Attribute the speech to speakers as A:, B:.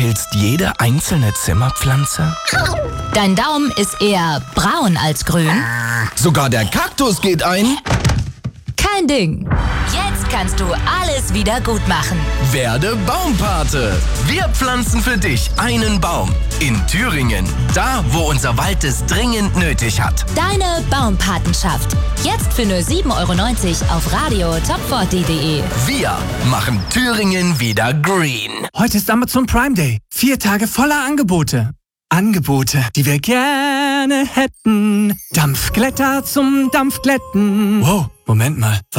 A: killst jede einzelne Zimmerpflanze?
B: Dein Daumen ist eher braun als grün?
A: Sogar der Kaktus geht ein?
B: Kein Ding. Jetzt kannst du alles wieder gut machen.
A: Werde Baumpate. Wir pflanzen für dich einen Baum. In Thüringen. Da, wo unser Wald es dringend nötig hat.
B: Deine Baumpatenschaft. Jetzt für nur 7,90 € auf radiotop40.de.
A: Wir machen Thüringen wieder green.
C: Heute ist Amazon Prime Day. 4 Tage voller Angebote. Angebote, die wir gerne hätten. Dampfglätter zum Dampfglätten. Wow, Moment mal.